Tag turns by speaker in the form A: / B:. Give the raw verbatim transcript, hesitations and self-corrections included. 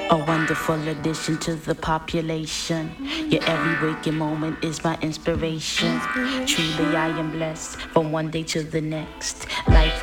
A: A wonderful addition to the population. Your every waking moment is my inspiration. Truly, I am blessed from one day to the next. Life